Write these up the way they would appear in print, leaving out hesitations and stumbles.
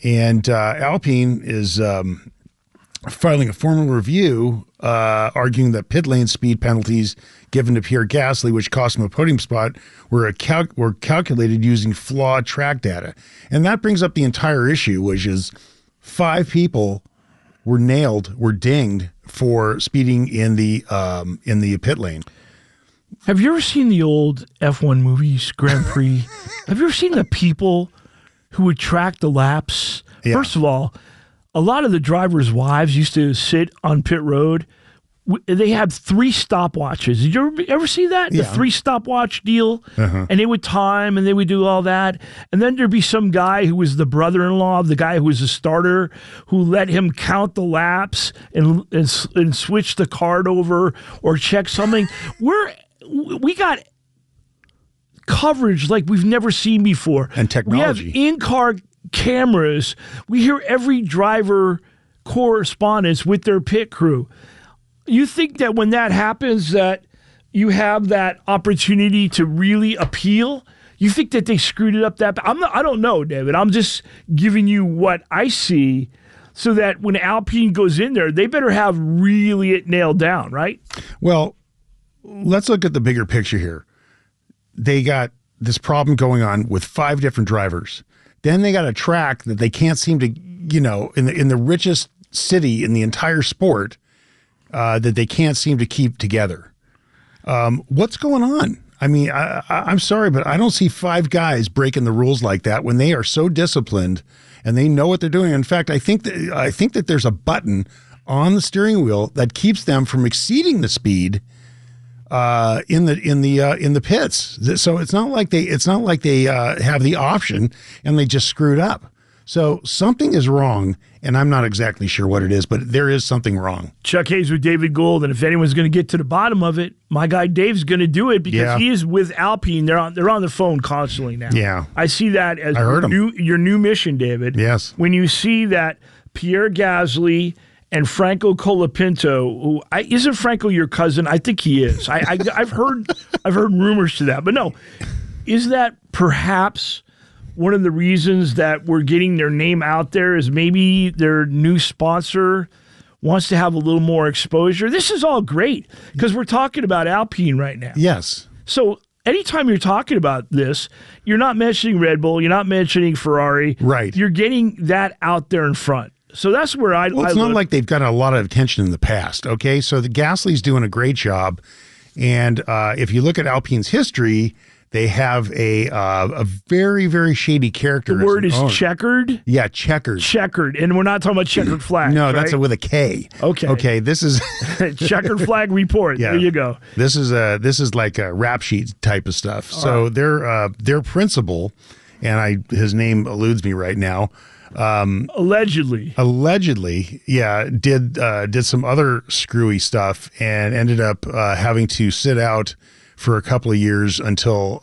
And Alpine is filing a formal review arguing that pit lane speed penalties given to Pierre Gasly, which cost him a podium spot, were calculated using flawed track data. And that brings up the entire issue, which is 5 people were dinged for speeding in the pit lane. Have you ever seen the old F1 movies, Grand Prix? Have you ever seen the people who would track the laps? Yeah. First of all, a lot of the drivers' wives used to sit on pit road. They had 3 stopwatches. Did you ever see that? Yeah. The 3 stopwatch deal? Uh-huh. And they would time and they would do all that. And then there'd be some guy who was the brother-in-law of the guy who was the starter who let him count the laps and switch the card over or check something. We got coverage like we've never seen before. And technology. We have in-car cameras. We hear every driver correspondence with their pit crew. You think that when that happens that you have that opportunity to really appeal? You think that they screwed it up that bad? I don't know, David. I'm just giving you what I see so that when Alpine goes in there, they better have really it nailed down, right? Well, let's look at the bigger picture here. They got this problem going on with 5 different drivers. Then they got a track that they can't seem to, in the richest city in the entire sport, that they can't seem to keep together. What's going on? I mean, I'm sorry, but I don't see 5 guys breaking the rules like that when they are so disciplined and they know what they're doing. In fact, I think that there's a button on the steering wheel that keeps them from exceeding the speed in the pits. So it's not like they have the option and they just screwed up. So something is wrong, and I'm not exactly sure what it is, but there is something wrong. Chuck Hayes with David Gold, and if anyone's going to get to the bottom of it, my guy Dave's going to do it because he is with Alpine. They're on the phone constantly now. Yeah, I see that as your new mission, David. Yes, when you see that Pierre Gasly and Franco Colapinto, who isn't Franco your cousin? I think he is. I've heard rumors to that, but no, is that perhaps one of the reasons that we're getting their name out there is maybe their new sponsor wants to have a little more exposure? This is all great because we're talking about Alpine right now. Yes. So anytime you're talking about this, you're not mentioning Red Bull, you're not mentioning Ferrari. Right. You're getting that out there in front. So that's where it's not like they've gotten a lot of attention in the past, okay? So the Gasly's doing a great job. And if you look at Alpine's history, they have a very, very shady character. The word is checkered? Yeah, checkered. Checkered. And we're not talking about checkered flag. No, right? that's with a K. Okay. Okay, this is checkered flag report. Yeah. There you go. This is like a rap sheet type of stuff. So their principal, and his name eludes me right now. Allegedly, yeah, did some other screwy stuff and ended up having to sit out for a couple of years until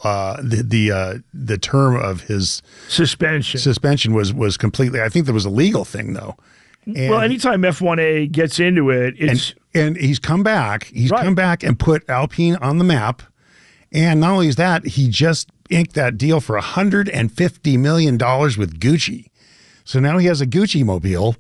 the term of his suspension was completely. I think there was a legal thing though. And, well, anytime F1A gets into it, it's and he's come back. He's come back and put Alpine on the map. And not only is that, he just inked that deal for $150 million with Gucci. So now he has a Gucci mobile.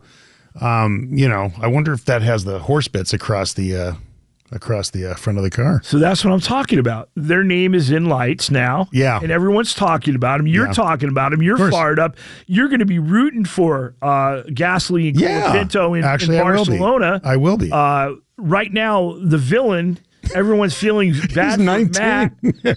I wonder if that has the horse bits across the front of the car. So that's what I'm talking about. Their name is in lights now. Yeah. And everyone's talking about him. You're talking about him. You're fired up. You're going to be rooting for Gasly and Colapinto in Barcelona. I will be. Right now, the villain, everyone's feeling bad for Max.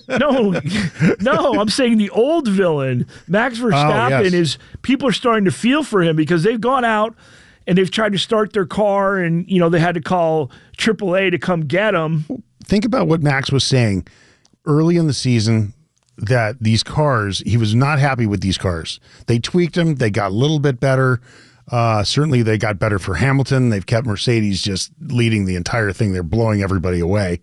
No, I'm saying the old villain, Max Verstappen, is people are starting to feel for him because they've gone out and they've tried to start their car and, they had to call AAA to come get him. Think about what Max was saying early in the season, that these cars, he was not happy with these cars. They tweaked them. They got a little bit better. Certainly they got better for Hamilton. They've kept Mercedes just leading the entire thing. They're blowing everybody away.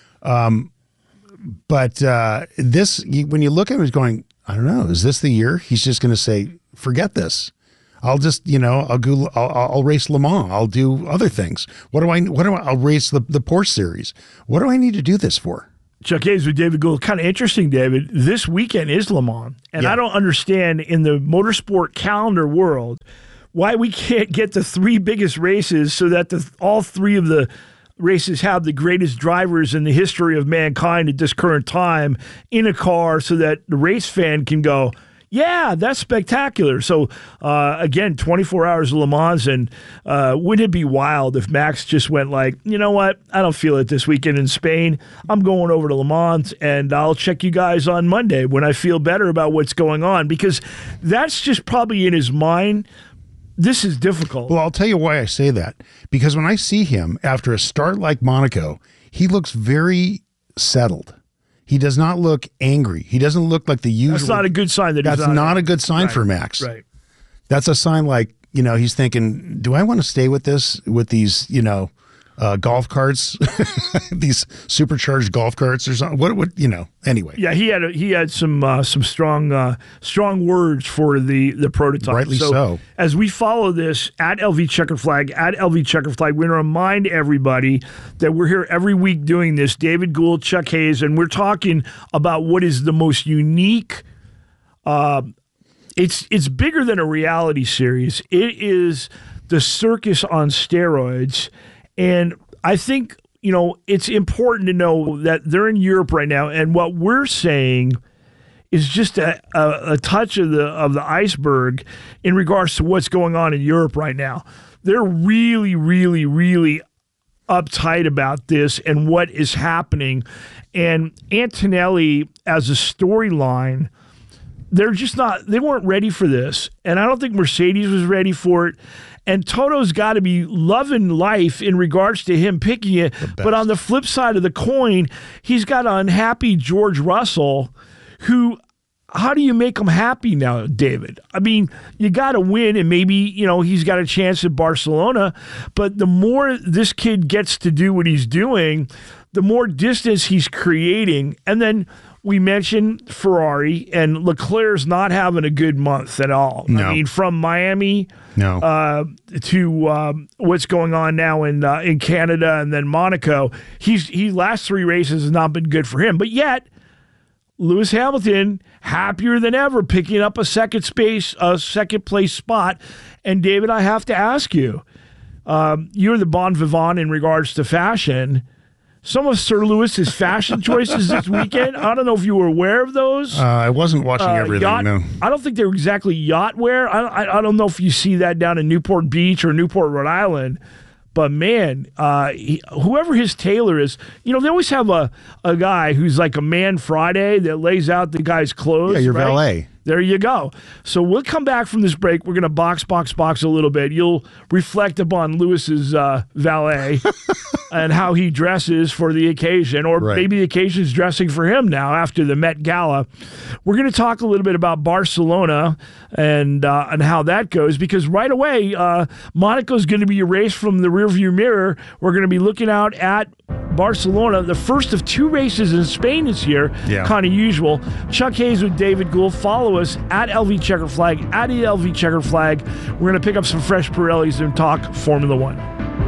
But this, when you look at him, he's going, I don't know, is this the year? He's just going to say, forget this. I'll just, I'll race Le Mans. I'll do other things. I'll race the Porsche series. What do I need to do this for? Chuck Hayes with David Gould. Kind of interesting, David. This weekend is Le Mans. And I don't understand in the motorsport calendar world why we can't get the three biggest races so that all three of the races have the greatest drivers in the history of mankind at this current time in a car so that the race fan can go, yeah, that's spectacular. So, again, 24 hours of Le Mans, and wouldn't it be wild if Max just went like, you know what, I don't feel it this weekend in Spain. I'm going over to Le Mans, and I'll check you guys on Monday when I feel better about what's going on, because that's just probably in his mind. This is difficult. Well, I'll tell you why I say that. Because when I see him after a start like Monaco, he looks very settled. He does not look angry. He doesn't look like the usual. That's not a good sign. That's not a good sign for Max. Right. That's a sign like, he's thinking, do I want to stay with these, golf carts, these supercharged golf carts or something? What, anyway. Yeah, he had some strong words for the prototype. Rightly so. As we follow this at LV Checkered Flag, we're going to remind everybody that we're here every week doing this. David Gould, Chuck Hayes, and we're talking about what is the most unique. It's bigger than a reality series. It is the circus on steroids. And I think, it's important to know that they're in Europe right now. And what we're saying is just a touch of the iceberg in regards to what's going on in Europe right now. They're really, really, really uptight about this and what is happening. And Antonelli, as a storyline, they weren't ready for this. And I don't think Mercedes was ready for it. And Toto's got to be loving life in regards to him picking it. But on the flip side of the coin, he's got an unhappy George Russell who, how do you make him happy now, David? I mean, you got to win, and maybe, he's got a chance at Barcelona. But the more this kid gets to do what he's doing, the more distance he's creating. And then we mentioned Ferrari, and Leclerc's not having a good month at all. No. I mean, from Miami to what's going on now in Canada and then Monaco, he last three races has not been good for him. But yet, Lewis Hamilton happier than ever, picking up a second place spot. And David, I have to ask you, you're the bon vivant in regards to fashion. Some of Sir Lewis's fashion choices this weekend, I don't know if you were aware of those. I wasn't watching everything, no. I don't think they were exactly yacht wear. I don't know if you see that down in Newport Beach or Newport, Rhode Island. But, man, whoever his tailor is, they always have a guy who's like a Man Friday that lays out the guy's clothes. Yeah, your right? valet. There you go. So we'll come back from this break. We're going to box a little bit. You'll reflect upon Lewis's valet and how he dresses for the occasion, or maybe the occasion's dressing for him now after the Met Gala. We're going to talk a little bit about Barcelona and how that goes, because right away, Monaco's going to be erased from the rearview mirror. We're going to be looking out at Barcelona, the first of two races in Spain this year, kind of usual. Chuck Hayes with David Gould. Follow us at LV Checkered Flag, at LV Checkered Flag. We're going to pick up some fresh Pirellis and talk Formula One.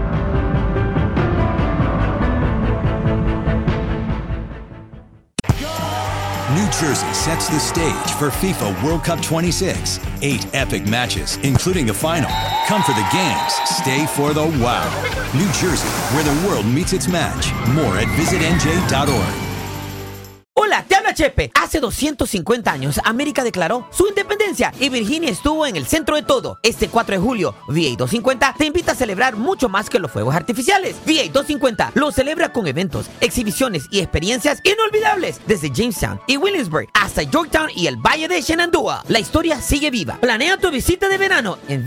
New Jersey sets the stage for FIFA World Cup 26. 8 epic matches, including a final. Come for the games, stay for the wow. New Jersey, where the world meets its match. More at visitnj.org. Hola, te habla Chepe. Hace 250 años, América declaró su independencia y Virginia estuvo en el centro de todo. Este 4 de julio, VA 250 te invita a celebrar mucho más que los fuegos artificiales. VA 250 lo celebra con eventos, exhibiciones y experiencias inolvidables desde Jamestown y Williamsburg hasta Yorktown y el Valle de Shenandoah. La historia sigue viva. Planea tu visita de verano en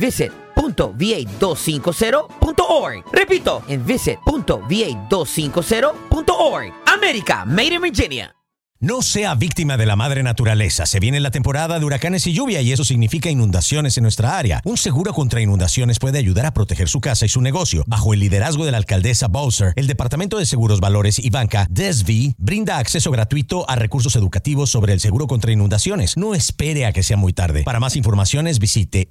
visit.va250.org. Repito, en visit.va250.org. América, Made in Virginia. No sea víctima de la madre naturaleza. Se viene la temporada de huracanes y lluvia y eso significa inundaciones en nuestra área. Un seguro contra inundaciones puede ayudar a proteger su casa y su negocio. Bajo el liderazgo de la alcaldesa Bowser, el Departamento de Seguros, Valores y Banca, DESV, brinda acceso gratuito a recursos educativos sobre el seguro contra inundaciones. No espere a que sea muy tarde. Para más informaciones, visite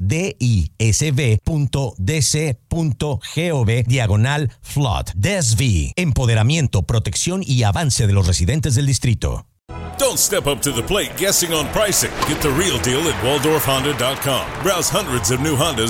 disb.dc.gov/flood. DESV, empoderamiento, protección y avance de los residentes del distrito. Don't step up to the plate guessing on pricing. Get the real deal at WaldorfHonda.com. Browse hundreds of new Hondas